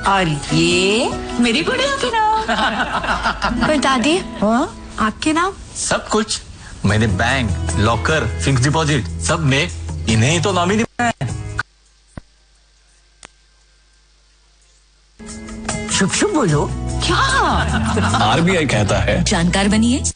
और ये मेरी गुड़िया के नाम। पर दादी, हाँ? आपके नाम? सब कुछ मैंने बैंक, लॉकर, फिक्स डिपॉजिट सब में इन्हें ही तो नॉमिनी बनाया है। शुभ शुभ बोलो। क्या? RBI कहता है जानकार बनिए।